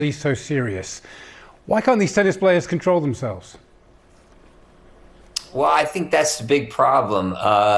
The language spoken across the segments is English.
He's so serious. Why can't these tennis players control themselves? Well, I think that's the big problem.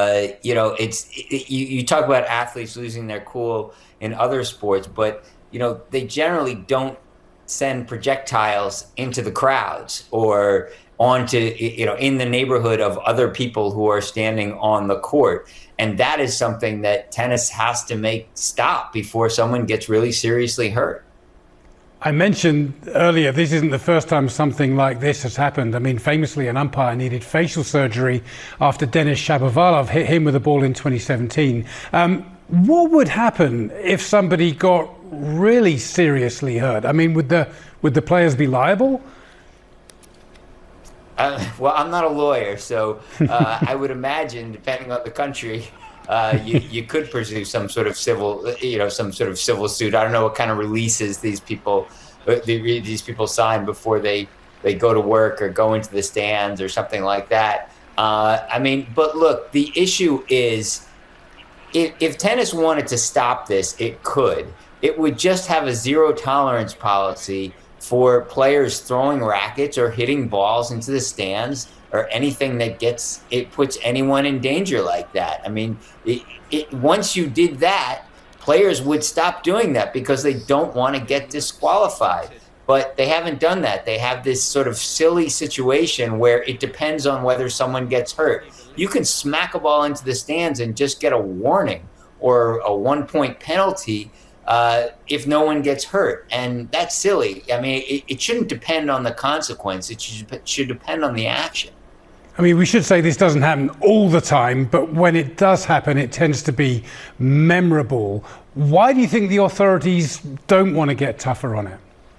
You talk about athletes losing their cool in other sports, but they generally don't send projectiles into the crowds or onto in the neighborhood of other people who are standing on the court. And that is something that tennis has to make stop before someone gets really seriously hurt. I mentioned earlier, this isn't the first time something like this has happened. I mean, famously, an umpire needed facial surgery after Denis Shapovalov hit him with a ball in 2017. What would happen if somebody got really seriously hurt? I mean, would the players be liable? Well, I'm not a lawyer, so I would imagine, depending on the country, you could pursue some sort of civil suit. I don't know what kind of releases these people sign before they go to work or go into the stands or something like that. But look, the issue is, if tennis wanted to stop this, it could. It would just have a zero tolerance policy for players throwing rackets or hitting balls into the stands or anything that puts anyone in danger like that. I mean, once you did that, players would stop doing that because they don't want to get disqualified. But they haven't done that. They have this sort of silly situation where it depends on whether someone gets hurt. You can smack a ball into the stands and just get a warning or a 1-point penalty if no one gets hurt. And that's silly. I mean, it shouldn't depend on the consequence. It should depend on the action. I mean, we should say this doesn't happen all the time, but when it does happen, it tends to be memorable. Why do you think the authorities don't want to get tougher on it?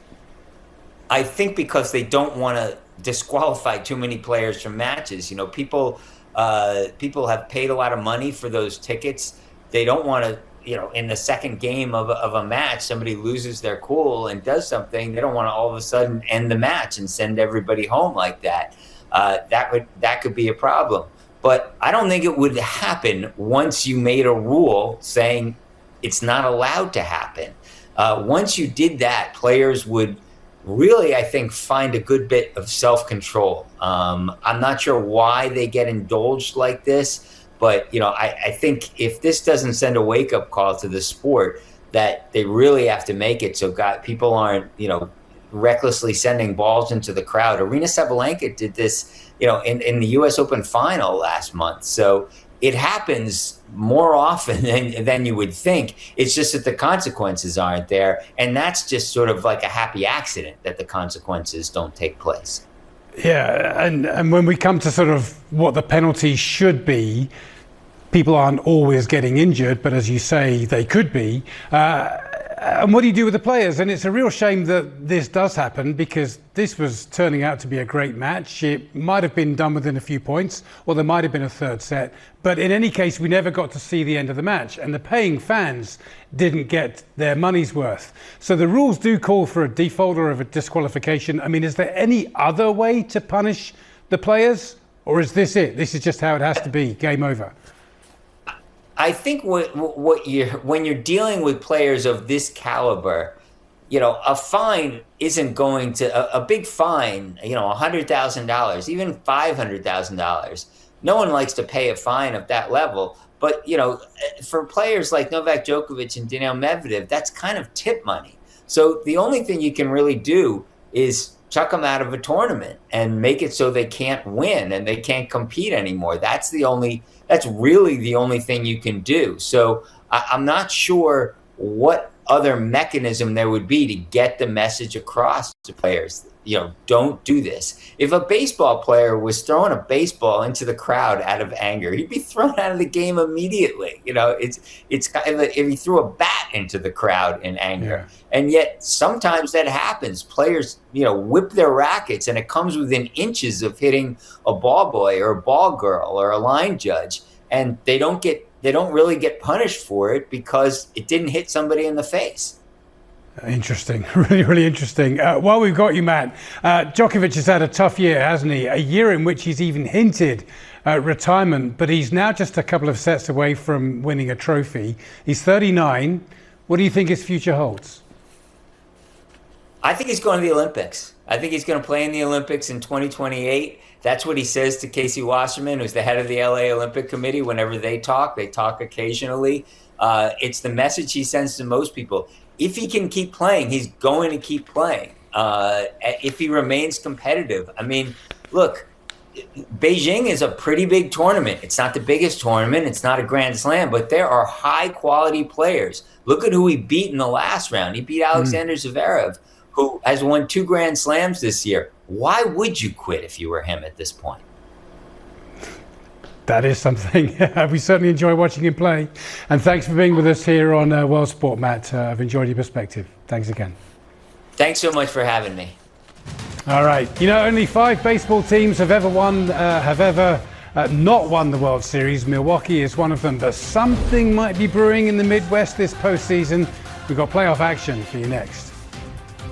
I think because they don't want to disqualify too many players from matches. People have paid a lot of money for those tickets. They don't want to, in the second game of a match, somebody loses their cool and does something. They don't want to all of a sudden end the match and send everybody home like that. That could be a problem. But I don't think it would happen once you made a rule saying it's not allowed to happen. Once you did that, players would really, I think, find a good bit of self-control. I'm not sure why they get indulged like this, but I think if this doesn't send a wake-up call to the sport, that they really have to make it so people aren't, recklessly sending balls into the crowd. Aryna Sabalenka did this, in the U.S. Open final last month. So it happens more often than you would think. It's just that the consequences aren't there. And that's just sort of like a happy accident that the consequences don't take place. Yeah, and when we come to sort of what the penalty should be, people aren't always getting injured, but as you say, they could be. And what do you do with the players? And it's a real shame that this does happen, because this was turning out to be a great match. It might have been done within a few points, or there might have been a third set. But in any case, we never got to see the end of the match, and the paying fans didn't get their money's worth. So the rules do call for a default or of a disqualification. I mean, is there any other way to punish the players? Or is this it? This is just how it has to be, game over? I think when you're dealing with players of this caliber, a fine isn't going to, a big fine, $100,000, even $500,000. No one likes to pay a fine of that level. But, for players like Novak Djokovic and Daniil Medvedev, that's kind of tip money. So the only thing you can really do is chuck them out of a tournament and make it so they can't win and they can't compete anymore. That's really the only thing you can do. So I'm not sure what other mechanism there would be to get the message across to players. Don't do this. If a baseball player was throwing a baseball into the crowd out of anger, he'd be thrown out of the game immediately. It's kind of if he threw a bat into the crowd in anger. Yeah. And yet sometimes that happens. Players, whip their rackets and it comes within inches of hitting a ball boy or a ball girl or a line judge, and they don't really get punished for it because it didn't hit somebody in the face. Interesting, really, really interesting. While we've got you, Matt, Djokovic has had a tough year, hasn't he? A year in which he's even hinted at retirement, but he's now just a couple of sets away from winning a trophy. He's 39. What do you think his future holds? I think he's going to the Olympics. I think he's going to play in the Olympics in 2028. That's what he says to Casey Wasserman, who's the head of the LA Olympic Committee. Whenever they talk occasionally. It's the message he sends to most people. If he can keep playing, he's going to keep playing. If he remains competitive. I mean, look, Beijing is a pretty big tournament. It's not the biggest tournament. It's not a Grand Slam, but there are high quality players. Look at who he beat in the last round. He beat Alexander Zverev, who has won 2 Grand Slams this year. Why would you quit if you were him at this point? That is something. We certainly enjoy watching him play. And thanks for being with us here on World Sport, Matt. I've enjoyed your perspective. Thanks again. Thanks so much for having me. All right. You know, only 5 baseball teams have ever not won the World Series. Milwaukee is one of them. But something might be brewing in the Midwest this postseason. We've got playoff action for you next.